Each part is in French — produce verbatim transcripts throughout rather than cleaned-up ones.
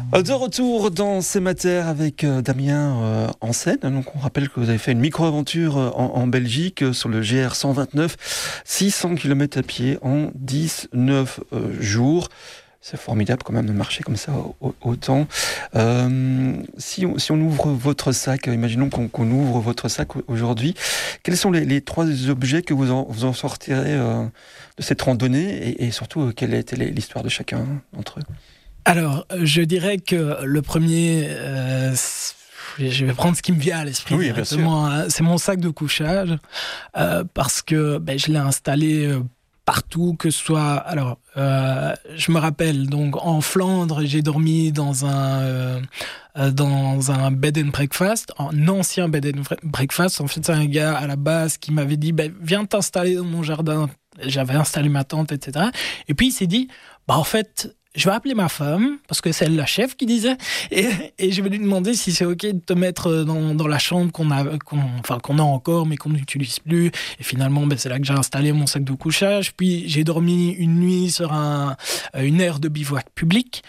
De retour dans C'est ma terre avec euh, Damien euh, en scène. Donc on rappelle que vous avez fait une micro-aventure euh, en, en Belgique euh, sur le G R cent vingt-neuf, six cents kilomètres à pied en dix-neuf euh, jours. C'est formidable quand même de marcher comme ça au, autant. Euh, si, on, si on ouvre votre sac, imaginons qu'on, qu'on ouvre votre sac aujourd'hui, quels sont les, les trois objets que vous en, vous en sortirez euh, de cette randonnée et, et surtout euh, quelle était l'histoire de chacun d'entre eux? Alors, je dirais que le premier, euh, je vais prendre ce qui me vient à l'esprit oui, directement, hein, c'est mon sac de couchage, euh, parce que ben, je l'ai installé euh, partout, que ce soit... Alors, euh, je me rappelle, donc en Flandre, j'ai dormi dans un, euh, dans un bed and breakfast, un ancien bed and breakfast. En fait, c'est un gars à la base qui m'avait dit ben, « Viens t'installer dans mon jardin ». J'avais installé ma tente, et cetera. Et puis, il s'est dit bah, « En fait... je vais appeler ma femme, parce que c'est elle la chef qui disait, et, et je vais lui demander si c'est OK de te mettre dans, dans la chambre qu'on a, qu'on, enfin, qu'on a encore, mais qu'on n'utilise plus. Et finalement, ben, c'est là que j'ai installé mon sac de couchage. Puis j'ai dormi une nuit sur un, une aire de bivouac public.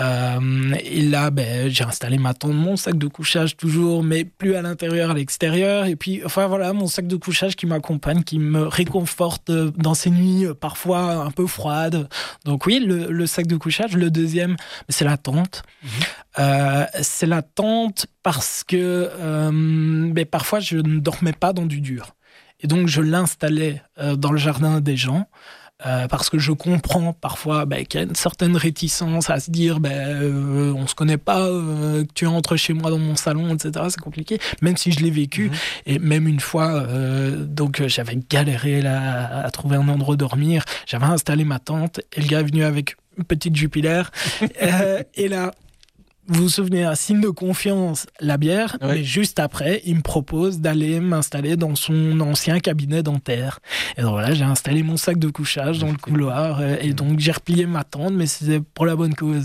Euh, et là, ben, j'ai installé ma tente, mon sac de couchage toujours, mais plus à l'intérieur, à l'extérieur. Et puis, enfin voilà, mon sac de couchage qui m'accompagne, qui me réconforte dans ces nuits parfois un peu froides. Donc oui, le, le sac de couchage. Le deuxième, c'est la tente. Mmh. Euh, c'est la tente parce que euh, ben, parfois je ne dormais pas dans du dur. Et donc je l'installais euh, dans le jardin des gens. Euh, parce que je comprends parfois ben, qu'il y a une certaine réticence à se dire ben, euh, on se connaît pas, euh, que tu entres chez moi dans mon salon, et cetera. C'est compliqué, même si je l'ai vécu. Mmh. Et même une fois, euh, donc j'avais galéré là, à trouver un endroit où dormir. J'avais installé ma tente et le gars est venu avec une petite Jupiler. euh, et là, vous vous souvenez, un signe de confiance, la bière, oui. Mais juste après, il me propose d'aller m'installer dans son ancien cabinet dentaire. Et donc voilà, j'ai installé mon sac de couchage dans le couloir, et donc j'ai replié ma tente, mais c'était pour la bonne cause.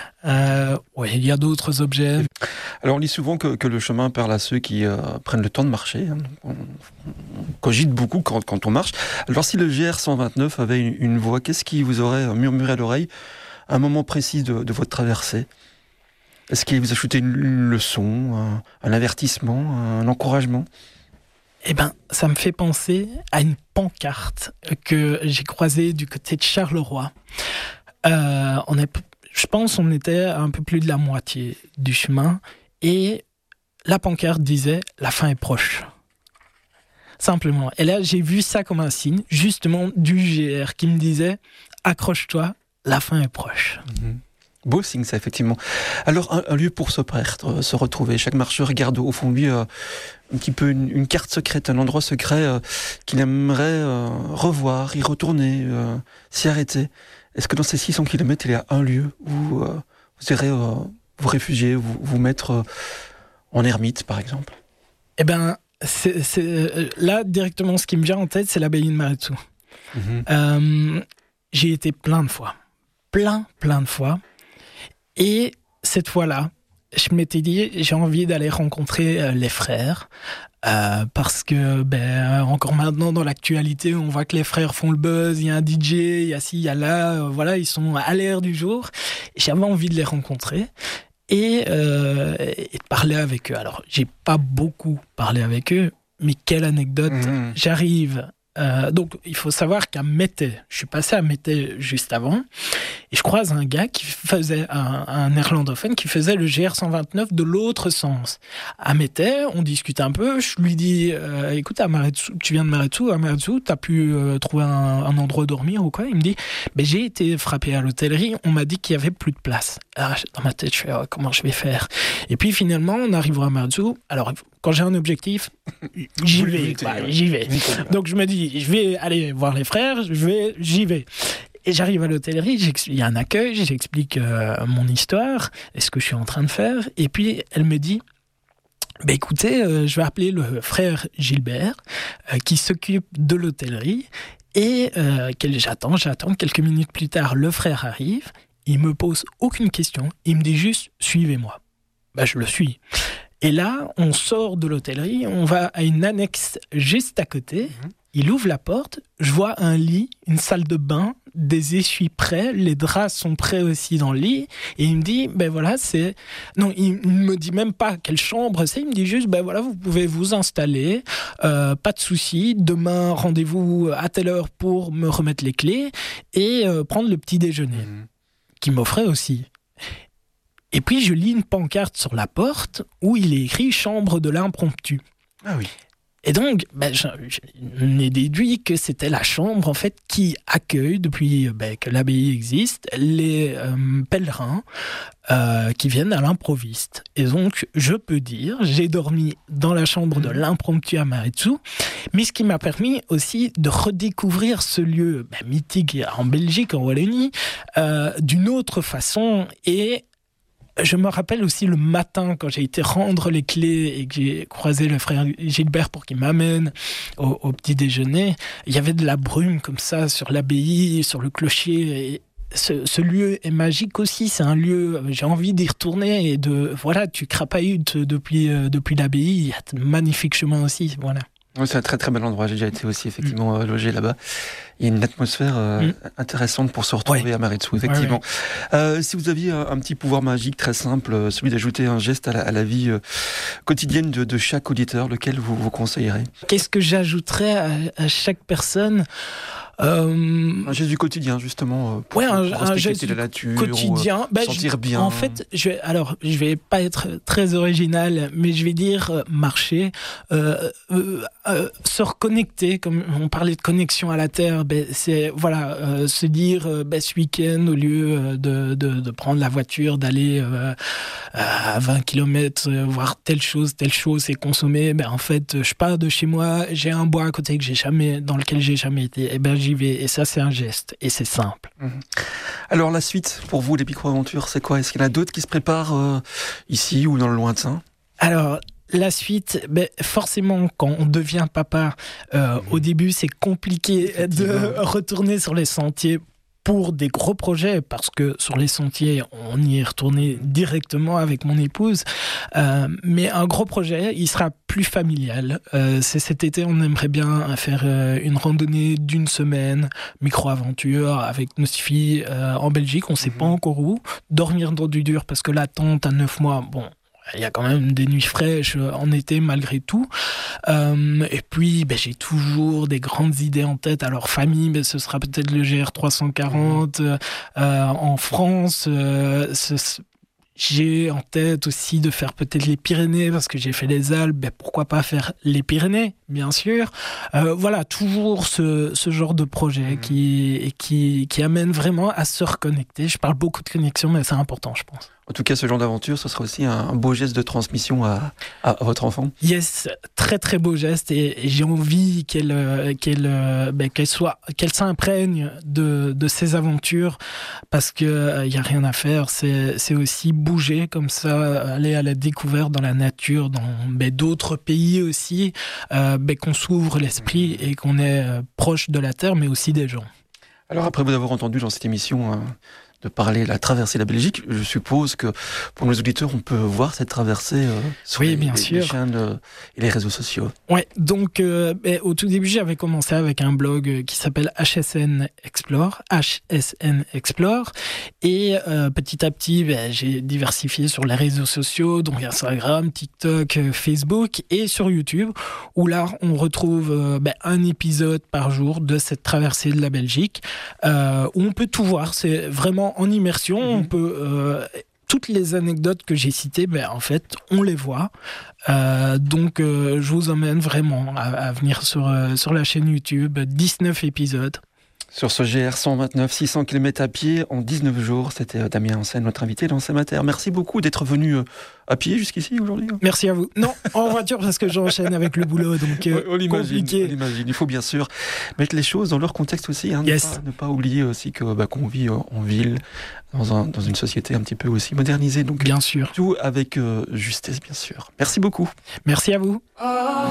Euh, oui, il y a d'autres objets. Alors on lit souvent que, que le chemin parle à ceux qui euh, prennent le temps de marcher. Hein. On, on cogite beaucoup quand, quand on marche. Alors si le G R cent vingt-neuf avait une, une voix, qu'est-ce qui vous aurait murmuré à l'oreille à un moment précis de, de votre traversée? Est-ce qu'il vous a ajouté une, une leçon, un, un avertissement, un encouragement? Eh bien, ça me fait penser à une pancarte que j'ai croisée du côté de Charleroi. Euh, on est, je pense qu'on était à un peu plus de la moitié du chemin et la pancarte disait « La fin est proche ». Simplement. Et là, j'ai vu ça comme un signe, justement, du G R qui me disait « Accroche-toi, la fin est proche mmh. ». Beau signe, ça, effectivement. Alors, un, un lieu pour se perdre, se retrouver. Chaque marcheur garde au fond de lui euh, un petit peu une, une carte secrète, un endroit secret euh, qu'il aimerait euh, revoir, y retourner, euh, s'y arrêter. Est-ce que dans ces six cents kilomètres, il y a un lieu où euh, vous irez euh, vous réfugier, vous, vous mettre euh, en ermite, par exemple? Eh bien, c'est, c'est, là, directement, ce qui me vient en tête, c'est l'abbaye de Maredsous. Mmh. Euh, j'y été plein de fois. Plein, plein de fois. Et cette fois-là, je m'étais dit, j'ai envie d'aller rencontrer euh, les frères, euh, parce que, ben, encore maintenant, dans l'actualité, on voit que les frères font le buzz, il y a un D J, il y a ci, il y a là, euh, voilà, ils sont à l'air du jour. J'avais envie de les rencontrer et, euh, et de parler avec eux. Alors, j'ai pas beaucoup parlé avec eux, mais quelle anecdote. Mmh. J'arrive... Euh, donc, il faut savoir qu'à Mettey, je suis passé à Mettey juste avant, et je croise un gars qui faisait, un, un néerlandophone, qui faisait le G R cent vingt-neuf de l'autre sens. À Mettey, on discute un peu, je lui dis, euh, écoute, à Maredsous, tu viens de Maredsous, à Maredsous, t'as pu euh, trouver un, un endroit où dormir ou quoi? Il me dit, ben, j'ai été frappé à l'hôtellerie, on m'a dit qu'il y avait plus de place. Alors, dans ma tête, je fais, oh, comment je vais faire? Et puis finalement, on arrive à Maredsous, alors quand j'ai un objectif, j'y vais, quoi, j'y vais. Donc je me dis, je vais aller voir les frères, je vais, j'y vais. Et j'arrive à l'hôtellerie, il y a un accueil, j'explique euh, mon histoire, et ce que je suis en train de faire. Et puis elle me dit, bah écoutez, euh, je vais appeler le frère Gilbert, euh, qui s'occupe de l'hôtellerie. Et euh, j'attends, j'attends. Quelques minutes plus tard, le frère arrive, il me pose aucune question, il me dit juste, suivez-moi. Bah je le suis. Et là, on sort de l'hôtellerie, on va à une annexe juste à côté, mmh. il ouvre la porte, je vois un lit, une salle de bain, des essuies prêts, les draps sont prêts aussi dans le lit, et il me dit, ben voilà, c'est... Non, il ne me dit même pas quelle chambre c'est, il me dit juste, ben voilà, vous pouvez vous installer, euh, pas de souci, demain, rendez-vous à telle heure pour me remettre les clés, et euh, prendre le petit déjeuner, mmh. qu'il m'offrait aussi. Et puis, je lis une pancarte sur la porte, où il est écrit « Chambre de l'impromptu ». Ah oui. Et donc, ben, j'en ai déduit que c'était la chambre en fait qui accueille, depuis ben, que l'abbaye existe, les euh, pèlerins euh, qui viennent à l'improviste. Et donc, je peux dire, j'ai dormi dans la chambre de l'impromptu à Amaretsu, mais ce qui m'a permis aussi de redécouvrir ce lieu ben, mythique en Belgique, en Wallonie, euh, d'une autre façon. Et je me rappelle aussi le matin, quand j'ai été rendre les clés et que j'ai croisé le frère Gilbert pour qu'il m'amène au, au petit déjeuner, il y avait de la brume comme ça sur l'abbaye, sur le clocher. Et ce, ce lieu est magique aussi. C'est un lieu, j'ai envie d'y retourner et de, voilà, tu crapahutes depuis, euh, depuis l'abbaye. Il y a de magnifiques chemins aussi, voilà. Oui, c'est un très très bel endroit. J'ai déjà été aussi effectivement mmh. logé là-bas. Il y a une atmosphère euh, mmh. intéressante pour se retrouver ouais. à Amaretsu, effectivement. Ouais, ouais. Euh, si vous aviez un, un petit pouvoir magique très simple, celui d'ajouter un geste à la, à la vie euh, quotidienne de, de chaque auditeur, lequel vous vous conseillerez ? Qu'est-ce que j'ajouterais à, à chaque personne ? Euh... Un geste du quotidien, justement, pour, ouais, un, pour un respecter geste la nature, quotidien. Ou, euh, bah, sentir je, bien. En fait, je vais, alors, je vais pas être très original, mais je vais dire euh, marcher, euh, euh, euh, se reconnecter, comme on parlait de connexion à la terre, ben, c'est voilà, euh, se dire euh, ben, ce week-end, au lieu de, de, de prendre la voiture, d'aller euh, à vingt kilomètres, euh, voir telle chose, telle chose et consommer, ben, en fait, je pars de chez moi, j'ai un bois à côté que j'ai jamais, dans lequel j'ai jamais été, et ben, j'y vais. Et ça, c'est un geste. Et c'est simple. Mmh. Alors, la suite, pour vous, les micro-aventures, c'est quoi ? Est-ce qu'il y en a d'autres qui se préparent euh, ici ou dans le lointain ? Alors, la suite, ben, forcément, quand on devient papa, euh, mmh. au début, c'est compliqué de retourner sur les sentiers pour des gros projets, parce que sur les sentiers, on y est retourné directement avec mon épouse. Euh, mais un gros projet, il sera plus familial. Euh, c'est cet été, on aimerait bien faire euh, une randonnée d'une semaine, micro-aventure, avec nos filles euh, en Belgique. On ne sait mmh. pas encore où. Dormir dans du dur, parce que la tente à neuf mois, bon... Il y a quand même des nuits fraîches en été malgré tout. Euh, et puis, ben, j'ai toujours des grandes idées en tête. Alors, famille, ben, ce sera peut-être le G R trois cent quarante. Euh, en France, euh, ce, j'ai en tête aussi de faire peut-être les Pyrénées, parce que j'ai fait les Alpes. Ben, pourquoi pas faire les Pyrénées, bien sûr. Euh, voilà, toujours ce, ce genre de projet mmh. qui, qui, qui amène vraiment à se reconnecter. Je parle beaucoup de connexion, mais c'est important, je pense. En tout cas, ce genre d'aventure, ce sera aussi un beau geste de transmission à, à, à votre enfant. Yes, très très beau geste, et, et j'ai envie qu'elle, qu'elle, ben, qu'elle soit, qu'elle s'imprègne de, de ces aventures, parce que il euh, y a rien à faire. C'est, c'est aussi bouger comme ça, aller à la découverte dans la nature, dans ben, d'autres pays aussi, euh, ben, qu'on s'ouvre l'esprit et qu'on est euh, proche de la terre, mais aussi des gens. Alors après vous avoir entendu dans cette émission. Euh... de parler de la traversée de la Belgique, je suppose que pour nos auditeurs, on peut voir cette traversée euh, sur oui, les, bien les, sûr. les chaînes euh, et les réseaux sociaux. Ouais, donc euh, ben, au tout début, j'avais commencé avec un blog qui s'appelle H S N Explore, H S N Explore, et euh, petit à petit, ben, j'ai diversifié sur les réseaux sociaux, donc Instagram, TikTok, Facebook, et sur YouTube, où là, on retrouve euh, ben, un épisode par jour de cette traversée de la Belgique, euh, où on peut tout voir. C'est vraiment en immersion, mmh. on peut euh, toutes les anecdotes que j'ai citées, ben en fait, on les voit. Euh, donc, euh, je vous emmène vraiment à, à venir sur euh, sur la chaîne YouTube, dix-neuf épisodes. Sur ce G R cent vingt-neuf, six cents kilomètres à pied en dix-neuf jours, c'était Damien Hansen, notre invité dans C'est ma terre. Merci beaucoup d'être venu à pied jusqu'ici aujourd'hui. Merci à vous. Non, en voiture parce que j'enchaîne avec le boulot, donc euh, on l'imagine, compliqué. On l'imagine. Il faut bien sûr mettre les choses dans leur contexte aussi, hein, yes. ne, pas, ne pas oublier aussi que bah, qu'on vit en ville, dans, un, dans une société un petit peu aussi modernisée. Donc bien sûr. Tout avec euh, justesse, bien sûr. Merci beaucoup. Merci à vous.